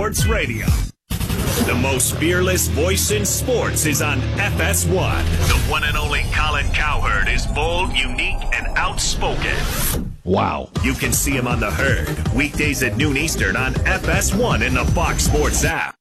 Sports Radio. The most fearless voice in sports is on FS1. The one and only Colin Cowherd is bold, unique, and outspoken. Wow. You can see him on The Herd, weekdays at noon Eastern on FS1 and the Fox Sports app.